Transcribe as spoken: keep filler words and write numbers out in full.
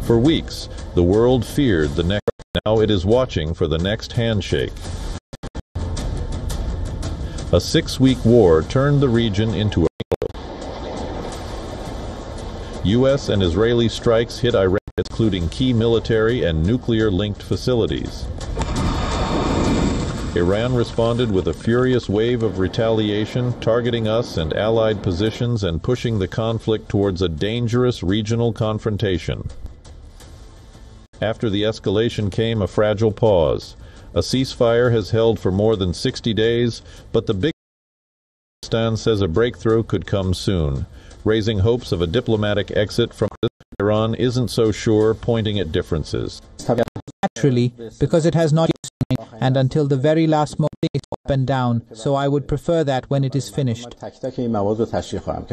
For weeks, the world feared the next. Now it is watching for the next handshake. A six-week war turned the region into a U S and Israeli strikes hit Iran, including key military and nuclear-linked facilities. Iran responded with a furious wave of retaliation, targeting us and allied positions and pushing the conflict towards a dangerous regional confrontation. After the escalation came a fragile pause. A ceasefire has held for more than sixty days, but the big Pakistan says a breakthrough could come soon, raising hopes of a diplomatic exit from this. Iran isn't so sure, pointing at differences. Naturally, because it has not yet signed, and until the very last moment it's up and down, so I would prefer that when it is finished.